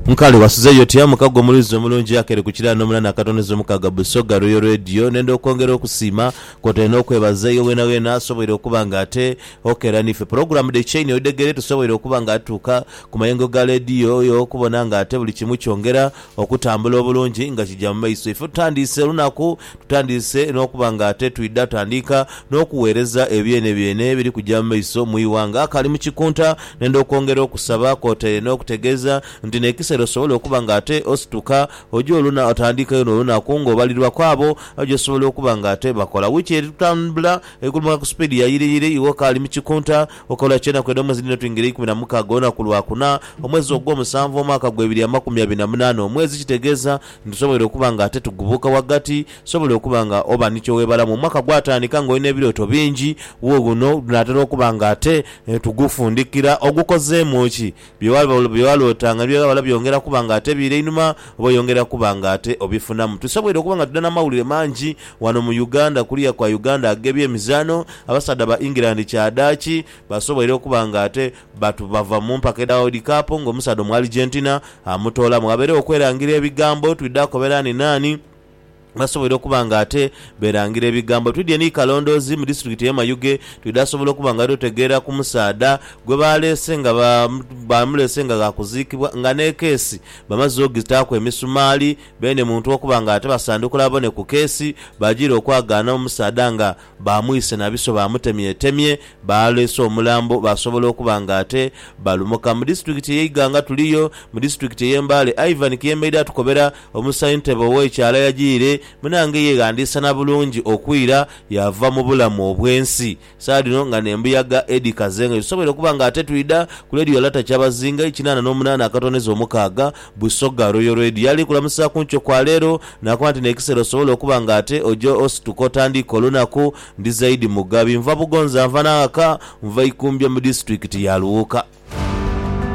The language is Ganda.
Mkali wasizeyo tiamu kago mulizo mulungi yakere kukira nomuna nakatonezo mukaga Busoga Royal Radio nendo okongera okusima koteno okwebazeyo wena asoboire okubanga ate okera nife program de chain odegere tusoboire okubanga atuka ku mayengo ga radio yo okubona nga ate buli kimu kyongera okutambula obulungi nga kijja mu maiso ife tutandise lunaku tutandise n'okubanga ate tuidda tandika n'okuweereza ebyene biri kujja mu maiso muyiwanga akali mu kikunta nendo okongera okusaba koteno okutegeza ndi nekisero sobola okubanga ate osituka ojo oluna otandika yo oluna kungo balirwa kwabo ojo sobola okubanga ate bakola wiki etutambula ekuluma ku speed ya yire iwo kali mu kikunta okola chena kwedo mwezi dino tuingire 16 gona kulwa kuna omwezi ogwo musanvu omwaka gwe 2028 omwezi kitegeza ntusobola okubanga ate tugubuka wagati sobola okubanga oba nicho webala mu mwaka gwatandika ngo ine ebiroto bingi wo guno natera okubanga ate tugufundikira ogukozeemu ki byewalotanga byewala byongera kubanga ate bire inuma oba yongera kubanga ate obifunamu tusobola okubanga tudana mawulire mangi wano mu Uganda kulia kwa Uganda agebye emizano abasada ba England kyadachi basobola okubanga ate batu bava mu mpaka da World Cup ngo musado mu Argentina amutola mwabere okwerangira ebigambo twidako berani nani basobola okubanga ate berangira ebigambo tudye ni Kalondozi mu district ya Mayuge tudasobola okubanga dotegera ku musaada gwe balese nga bamulese nga gakuzikibwa nga ne kesi bamazo gitako emisumali bene muntu okubanga ate basandukula bone ku kesi bajira okwagana omusaada nga bamuyise nabiso bamutemye balese omulambo basobola okubanga ate balumuka mu district ye Iganga tuliyo mu district ye Mbale Ivan Kiyembeida tukobera omusayinte bowe kyala yajire munange yegandisa na bulungi okwira yava mu bulamu obwensi saadino nga nembuyaga Edi Kazenga yusobole kubanga ate tuida ku radio lata kyabazinga 88 akatoneza omukaga Busoga Royal Radio yali kulamusa kuncho kwa lero nakwati nekisero sobole kubanga ate ojoositukotandi kolunako ndi zaidi mugabi mva bugonza mva naaka mva ikumbya mu district ya Luuka.